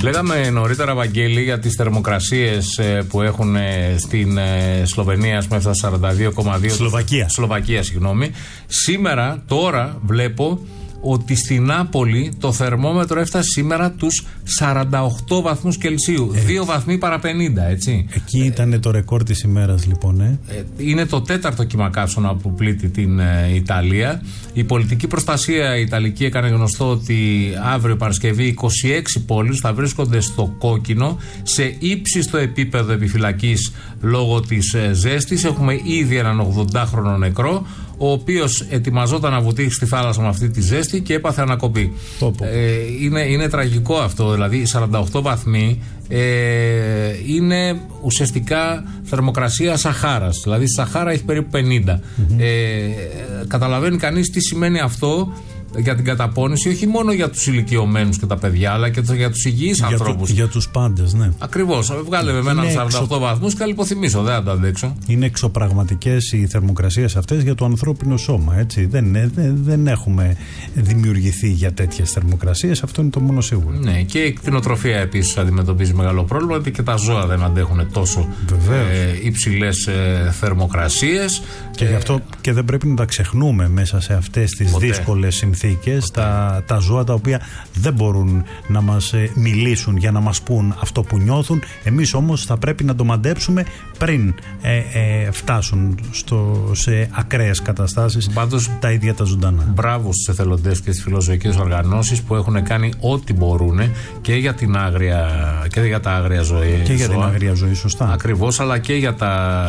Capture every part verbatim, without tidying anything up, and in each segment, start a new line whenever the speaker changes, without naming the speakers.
Λέγαμε νωρίτερα, Βαγγέλη, για τις θερμοκρασίες που έχουν στην Σλοβενία, με έφτασε σαράντα δύο κόμμα δύο.
Σλοβακία.
Σλοβακία, συγγνώμη. Σήμερα, τώρα, βλέπω ότι στην Νάπολη το θερμόμετρο έφτασε σήμερα τους σαράντα οκτώ βαθμούς Κελσίου. Ε, δύο βαθμοί παρά πενήντα, έτσι.
Εκεί ήταν ε, το ρεκόρ της ημέρας, λοιπόν. Ε.
Ε, είναι το τέταρτο κύμα καύσωνα που πλήττει την ε, Ιταλία. Η πολιτική προστασία Ιταλική έκανε γνωστό ότι αύριο Παρασκευή είκοσι έξι πόλεις θα βρίσκονται στο κόκκινο, σε ύψιστο επίπεδο επιφυλακής λόγω της ε, ζέστης. Έχουμε ήδη έναν ογδοντάχρονο νεκρό, ο οποίος ετοιμαζόταν να βουτήξει στη θάλασσα με αυτή τη ζέστη και έπαθε ανακοπή. Ε, είναι, είναι τραγικό αυτό, δηλαδή σαράντα οκτώ βαθμοί ε, είναι ουσιαστικά θερμοκρασία Σαχάρας. Δηλαδή στη Σαχάρα έχει περίπου πενήντα. Mm-hmm. Ε, καταλαβαίνει κανείς τι σημαίνει αυτό για την καταπώνηση, όχι μόνο για τους ηλικιωμένους και τα παιδιά, αλλά και για τους υγιείς
για
ανθρώπους.
Το, για τους πάντες, ναι.
Ακριβώς. Βγάλε με έναν σαράντα οκτώ εξω... βαθμούς και λιποθυμίσω, δεν θα το αντέξω.
Είναι εξωπραγματικές οι θερμοκρασίες αυτές για το ανθρώπινο σώμα, έτσι. Δεν, δεν, δεν έχουμε δημιουργηθεί για τέτοιες θερμοκρασίες, αυτό είναι το μόνο σίγουρο.
Ναι, και η κτηνοτροφία επίσης αντιμετωπίζει μεγάλο πρόβλημα, γιατί και τα ζώα δεν αντέχουν τόσο ε, υψηλές ε, θερμοκρασίες.
Και γι' αυτό και δεν πρέπει να τα ξεχνούμε μέσα σε αυτές τις ποτέ. δύσκολες συνθήκες, τα, τα ζώα τα οποία δεν μπορούν να μας ε, μιλήσουν για να μας πούν αυτό που νιώθουν. Εμείς όμως θα πρέπει να το μαντέψουμε πριν ε, ε, φτάσουν στο, σε ακραίες καταστάσεις.
Πάντως,
τα ίδια τα ζωντανά.
Μπράβο στους εθελοντές και στις φιλοζωικές οργανώσεις που έχουν κάνει ό,τι μπορούν και για την άγρια, και για τα άγρια ζωή.
Και για την άγρια ζωή, σωστά.
Ακριβώς, αλλά και για τα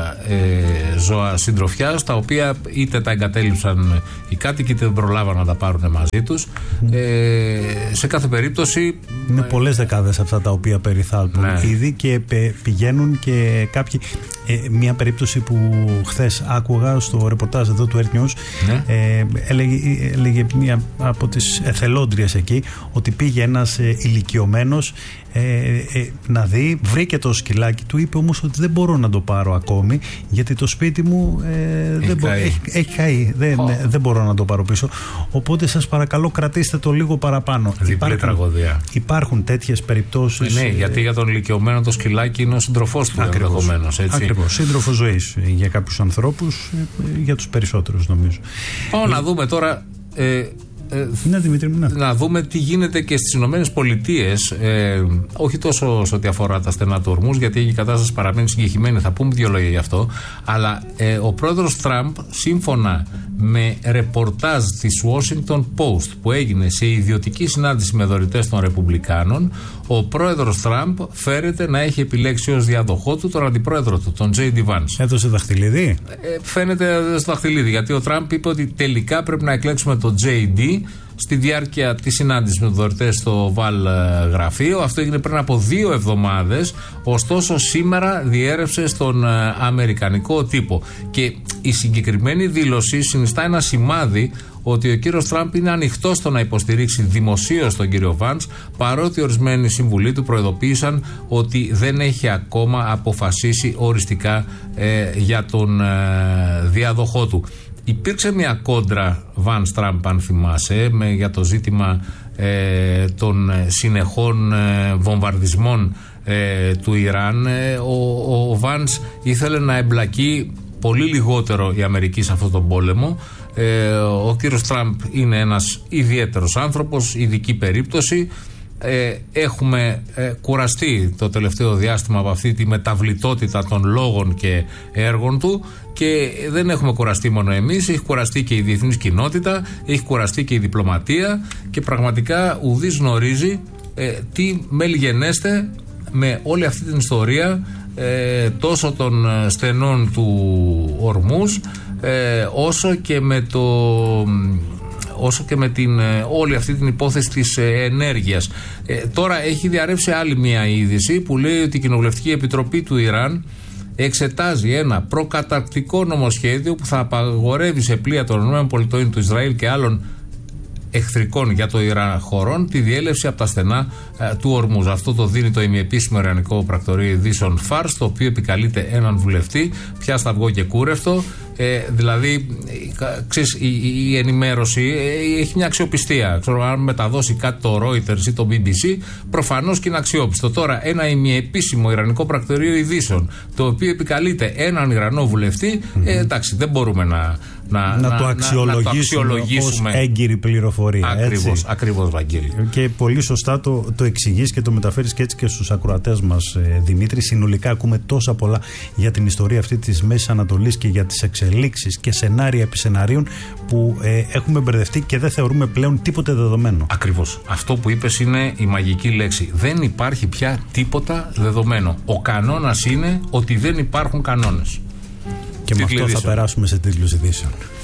ε, ζώα συντροφιάς, τα οποία είτε τα εγκατέλειψαν οι κάτοικοι, είτε δεν προλάβαν να τα πάρουν μαζί τους. Mm. Ε, σε κάθε περίπτωση.
Είναι πολλές δεκάδες αυτά τα οποία περιθάλπουν ναι. ήδη και πηγαίνουν και κάποιοι. Ε, μια περίπτωση που χθες άκουγα στο ρεπορτάζ εδώ του Earth News, ναι. ε, έλεγε, έλεγε μια από τις εθελόντριες εκεί ότι πήγε ένας ε, ηλικιωμένος ε, ε, να δει, βρήκε το σκυλάκι του, είπε όμως ότι δεν μπορώ να το πάρω ακόμη γιατί το σπίτι μου ε, έχει, δεν μπο, καεί. Έχει, έχει καεί, δεν, oh. δεν μπορώ να το πάρω πίσω, οπότε σας παρακαλώ κρατήστε το λίγο παραπάνω.
Υπάρχουν, τραγωδία.
Υπάρχουν τέτοιες περιπτώσεις.
Ναι, ε, γιατί για τον ηλικιωμένο το σκυλάκι είναι ο σύντροφός του ενδεχομένως, έτσι.
Ακριβώς, σύντροφος ζωής για κάποιους ανθρώπους, για τους περισσότερους νομίζω.
Πάμε ε, να δούμε τώρα ε, Ε,
ναι, Δημήτρη, ναι.
να δούμε τι γίνεται και στις Ηνωμένες Πολιτείες, ε, όχι τόσο σε ό,τι αφορά τα στενά του ορμούς, γιατί η κατάσταση παραμένει συγκεκριμένη, θα πούμε δύο λόγια γι' αυτό, αλλά ε, ο πρόεδρος Τραμπ, σύμφωνα με ρεπορτάζ της Washington Post που έγινε σε ιδιωτική συνάντηση με δωρητές των Ρεπουμπλικάνων, ο πρόεδρος Τραμπ φέρεται να έχει επιλέξει ως διαδοχό του τον αντιπρόεδρο του, τον τζέι ντι Vance.
Έδωσε δαχτυλίδι.
Ε, φαίνεται στο δαχτυλίδι, γιατί ο Τραμπ είπε ότι τελικά πρέπει να εκλέξουμε τον τζέι ντι στη διάρκεια της συνάντησης με τους δωρητές στο Βαλ γραφείο. Αυτό έγινε πριν από δύο εβδομάδες, ωστόσο σήμερα διέρευσε στον αμερικανικό τύπο. Και η συγκεκριμένη δήλωση συνιστά ένα σημάδι ότι ο κύριος Τραμπ είναι ανοιχτός στο να υποστηρίξει δημοσίως τον κύριο Βαντς, παρότι ορισμένοι συμβουλοί του προειδοποίησαν ότι δεν έχει ακόμα αποφασίσει οριστικά ε, για τον ε, διάδοχό του. Υπήρξε μια κόντρα Βαντς Τραμπ, αν θυμάσαι, με, για το ζήτημα ε, των συνεχών ε, βομβαρδισμών ε, του Ιράν. Ε, ο, ο Βαντς ήθελε να εμπλακεί πολύ λιγότερο η Αμερική σε αυτόν τον πόλεμο. Ε, ο κύριος Τραμπ είναι ένας ιδιαίτερος άνθρωπος, ειδική περίπτωση. Ε, έχουμε ε, κουραστεί το τελευταίο διάστημα από αυτή τη μεταβλητότητα των λόγων και έργων του, και δεν έχουμε κουραστεί μόνο εμείς, έχει κουραστεί και η διεθνής κοινότητα, έχει κουραστεί και η διπλωματία, και πραγματικά ουδής γνωρίζει ε, τι μέλη με όλη αυτή την ιστορία ε, τόσο των στενών του ορμούς ε, όσο και με το όσο και με την, όλη αυτή την υπόθεση της ε, ενέργειας. Ε, τώρα έχει διαρρεύσει άλλη μια είδηση που λέει ότι η Κοινοβουλευτική Επιτροπή του Ιράν εξετάζει ένα προκαταρκτικό νομοσχέδιο που θα απαγορεύει σε πλοία των ΗΠΑ, του Ισραήλ και άλλων εχθρικών για το Ιράν χωρών τη διέλευση από τα στενά ε, του Ορμούζ. Αυτό το δίνει το ημιεπίσημο ιρανικό πρακτορείο ειδήσεων Φάρς, το οποίο επικαλείται έναν βουλευτή, πια σταυγό και κούρευτο. Ε, δηλαδή, ξέρεις, η, η, η ενημέρωση ε, έχει μια αξιοπιστία. Ξέρω, αν μεταδώσει κάτι το Reuters ή το μπι μπι σι, προφανώς και είναι αξιόπιστο. Τώρα, ένα ημιεπίσημο ιρανικό πρακτορείο ειδήσεων, το οποίο επικαλείται έναν Ιρανό βουλευτή, mm-hmm. ε, εντάξει, δεν μπορούμε να. Να,
να,
να,
το αξιολογήσουμε, να το αξιολογήσουμε ως έγκυρη πληροφορία.
Ακριβώς, ακριβώς, Βαγγέλη.
Και πολύ σωστά το, το εξηγείς και το μεταφέρεις και έτσι και στους ακροατές μας, ε, Δημήτρη. Συνολικά ακούμε τόσα πολλά για την ιστορία αυτή της Μέσης Ανατολής και για τις εξελίξεις και σενάρια επί σενάριων που ε, έχουμε μπερδευτεί και δεν θεωρούμε πλέον τίποτε δεδομένο. Ακριβώς.
Αυτό που είπες είναι η μαγική λέξη. Δεν υπάρχει πια τίποτα δεδομένο. Ο κανόνας είναι ότι δεν υπάρχουν κανόνες.
Και με αυτό θα περάσουμε σε τίτλους ειδήσεων.